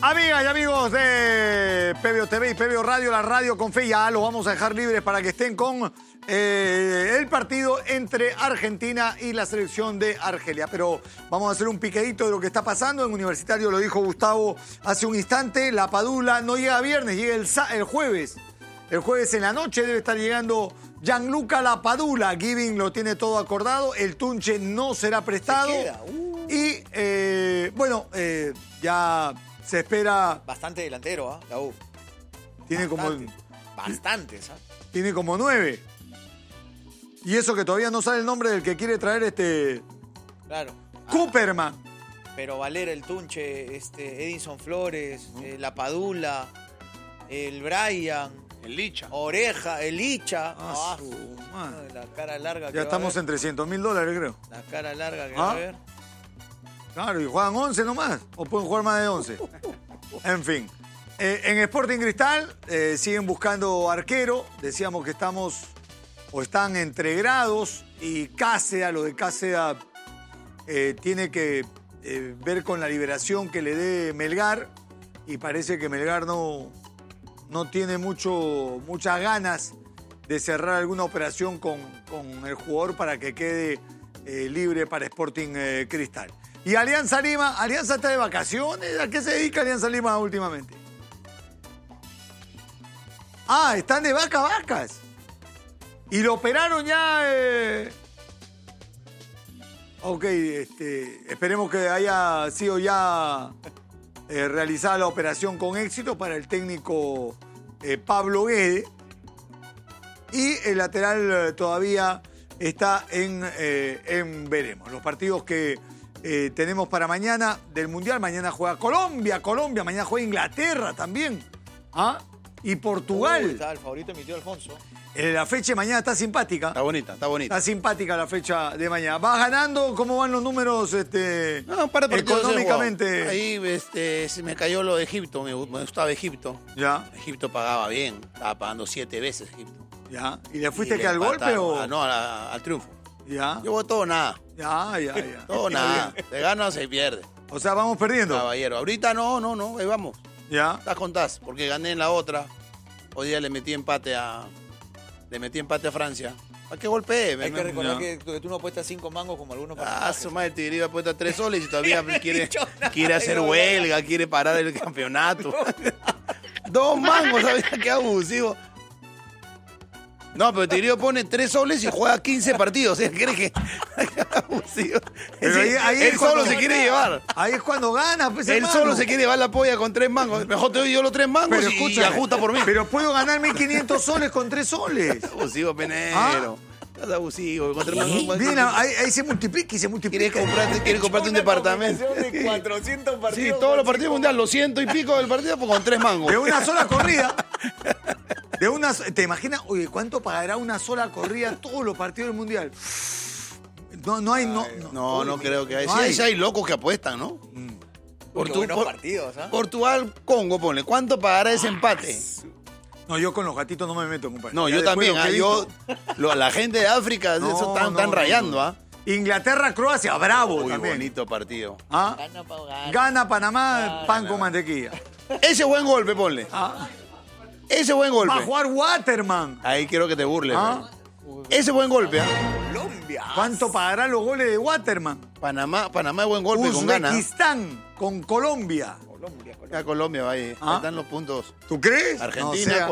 Amigas y amigos de PBO TV y PBO Radio, la radio con fe, ya los vamos a dejar libres para que estén con el partido entre Argentina y la selección de Argelia. Pero vamos a hacer un piquedito de lo que está pasando. En Universitario lo dijo Gustavo hace un instante, la Padula no llega viernes, llega el jueves. El jueves en la noche debe estar llegando Gianluca Lapadula. Giving lo tiene todo acordado, el Tunche no será prestado. Y ya se espera... Bastante delantero, la U. Tiene Bastantes, ¿ah? Tiene como 9. Y eso que todavía no sale el nombre del que quiere traer Claro. Cooperman. Pero Valera, el Tunche, Edinson Flores, la Padula, el Brian, el Licha. Oreja, el Licha. La cara larga que ya estamos en $300.000, creo. La cara larga que va a ver. Claro, y juegan 11 nomás. O pueden jugar más de 11. En fin. En Sporting Cristal siguen buscando arquero. Decíamos que están entre Grados y Cáceda. Lo de Cáceda tiene que ver con la liberación que le dé Melgar. Y parece que Melgar no tiene muchas ganas de cerrar alguna operación con el jugador para que quede libre para Sporting Cristal. Y Alianza Lima, Alianza está de vacaciones. ¿A qué se dedica Alianza Lima últimamente? Están de vacas. Y lo operaron ya. Esperemos que haya sido ya realizada la operación con éxito para el técnico Pablo Guede. Y el lateral todavía está en veremos. Los partidos que tenemos para mañana del Mundial. Mañana juega Colombia. Mañana juega Inglaterra también. Y Portugal. Está el favorito de mi tío Alfonso. La fecha de mañana está simpática. Está bonita. Está simpática la fecha de mañana. ¿Vas ganando? ¿Cómo van los números para económicamente? Ahí se me cayó lo de Egipto. Me gustaba Egipto. Ya. Egipto pagaba bien. Estaba pagando 7 veces Egipto. Ya. ¿Y le fuiste que al golpe o...? No, al triunfo. Ya. Yo voy todo nada. Ya. Todo nada. Se gana o se pierde. O sea, vamos perdiendo. Caballero. Ahorita no. Ahí vamos. Ya. Estás contás, porque gané en la otra. Hoy día le metí empate a Francia. ¿A qué golpeé? Hay que recordar que tú no apuestas 5 mangos como algunos personajes. Su madre, Tigre iba a apuestar 3 soles y todavía quiere hacer huelga, quiere parar el campeonato. 2 mangos, ¿sabes qué abusivo? No, pero Tigre pone 3 soles y juega 15 partidos. ¿Crees que abusivo? Pero ahí él solo se quiere llevar. Ahí es cuando gana. Pues, él solo se quiere llevar la polla con 3 mangos. Mejor te doy yo los 3 mangos y ajusta por mí. Pero puedo ganar 1.500 soles con 3 soles. Abusivo, penero. Estás abusivo. Con 3 mangos. Bien, ahí se multiplica y se multiplica. Quiere comprarte un departamento. De 400 partidos. Sí, todos los partidos mundiales, los 100 y pico del partido, pues con 3 mangos. De una sola corrida. ¿Te imaginas? Oye, ¿cuánto pagará una sola corrida todos los partidos del Mundial? No creo que hay. Sí hay locos que apuestan, ¿no? Partidos, ¿ah? Portugal-Congo, ponle. ¿Cuánto pagará ese empate? No, yo con los gatitos no me meto, compadre. No, yo también. La gente de África están rayando, Inglaterra-Croacia, bravo. Muy también. bonito partido. Gana Panamá, pan con mantequilla. Ese buen golpe, ponle. Ese buen golpe. Va a jugar Waterman. Ahí quiero que te burles. Ese buen golpe. Colombia. ¿Cuánto pagarán los goles de Waterman? Panamá es buen golpe con ganas. Uzbekistán con Colombia. Colombia va ahí. Ahí están los puntos. ¿Tú crees? Argentina,